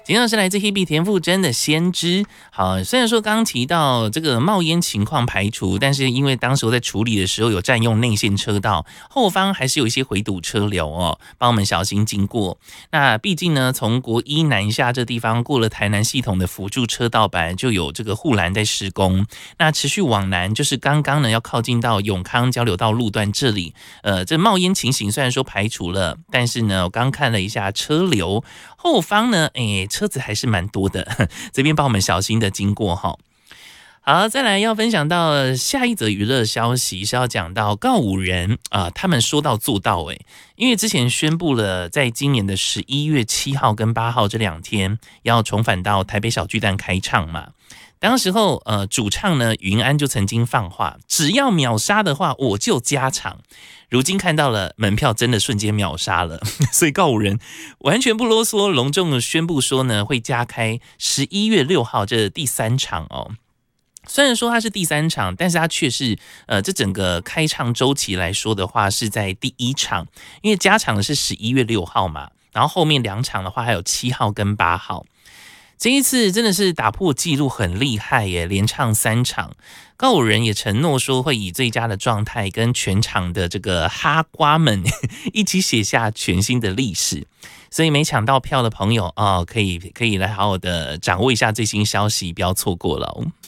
今天是来自 Hebe 田馥甄的先知。好，虽然说刚刚提到这个冒烟情况排除，但是因为当时候在处理的时候有占用内线车道，后方还是有一些回堵车流哦，帮我们小心经过。那毕竟呢，从国一南下这地方过了台南系统的辅助车道，本来就有这个护栏在施工。那持续往南，就是刚刚呢要靠近到永康交流道路段这里，这冒烟情形虽然说排除了，但是呢，我刚看了一下车流，后方呢，车子还是蛮多的，这边帮我们小心的经过哈。好，再来要分享到下一则娱乐消息，是要讲到告五人他们说到做到因为之前宣布了，在今年的11月7号跟8号这2天要重返到台北小巨蛋开唱嘛。当时候主唱呢云安就曾经放话，只要秒杀的话我就加场。如今看到了门票真的瞬间秒杀了，所以告五人完全不啰嗦，隆重宣布说呢会加开11月6号这第3场哦。虽然说它是第3场，但是它却是这整个开唱周期来说的话是在第1场，因为加场的是11月6号嘛，然后后面2场的话还有7号跟8号。这一次真的是打破纪录，很厉害耶，连唱3场。告五人也承诺说会以最佳的状态跟全场的这个哈瓜们一起写下全新的历史。所以没抢到票的朋友可以来好好的掌握一下最新消息，不要错过了。